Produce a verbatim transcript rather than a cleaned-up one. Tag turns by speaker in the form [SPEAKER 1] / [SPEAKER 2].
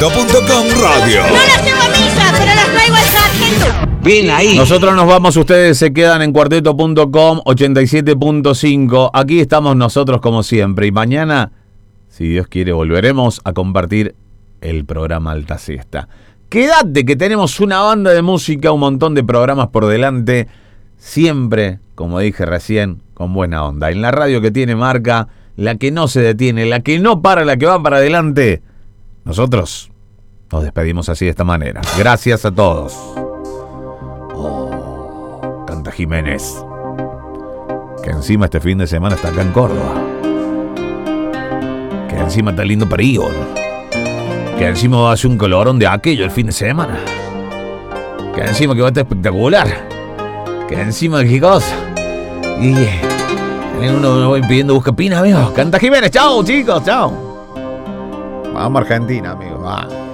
[SPEAKER 1] cuarteto punto com Radio.
[SPEAKER 2] No las llevo a misa, pero las traigo al sargento.
[SPEAKER 3] Bien ahí.
[SPEAKER 4] Nosotros nos vamos, ustedes se quedan en cuarteto punto com ochenta y siete punto cinco. Aquí estamos nosotros como siempre. Y mañana, si Dios quiere, volveremos a compartir el programa Alta Siesta. Quédate que tenemos una banda de música, un montón de programas por delante. Siempre, como dije recién, con buena onda. En la radio que tiene marca, la que no se detiene, la que no para, la que va para adelante. Nosotros nos despedimos así de esta manera. Gracias a todos. Oh, canta Jiménez, que encima este fin de semana está acá en Córdoba. Que encima está lindo Perío. Que encima va a hacer un colorón de aquello el fin de semana. Que encima que va a estar espectacular. Que encima qué cosa. Y uno me voy pidiendo busca pina, amigos. Canta Jiménez, chao chicos, chao. Vamos a Argentina, amigos. Va.